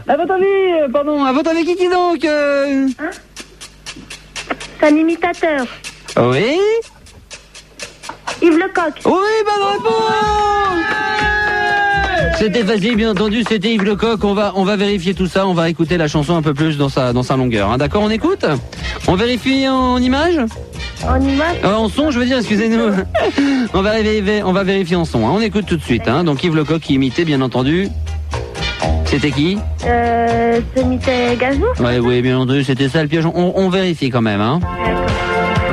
À votre avis, qui donc Hein? C'est un imitateur. Oui. Yves Lecoq. Oui, bonne réponse. C'était facile, bien entendu, c'était Yves Lecoq. On va vérifier tout ça, on va écouter la chanson un peu plus dans sa longueur. Hein. D'accord, on écoute? On vérifie en image? En image? En son, je veux dire, excusez-nous. on va vérifier en son. Hein. On écoute tout de suite. Hein. Donc Yves Lecoq qui imitait, bien entendu. C'était qui? C'était Gazou. Ouais, oui, bien entendu, c'était ça le piège. On vérifie quand même. Hein. D'accord.